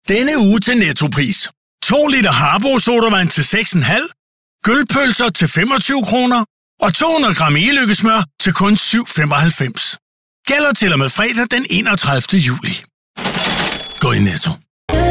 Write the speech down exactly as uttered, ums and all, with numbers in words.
Denne uge til Nettopris. to liter Harbo sodavand til seks komma fem, gølpølser til femogtyve kroner og to hundrede gram e-lykkesmør til kun syv femoghalvfems. Gælder til og med fredag den enogtredivte juli. Gå i Netto.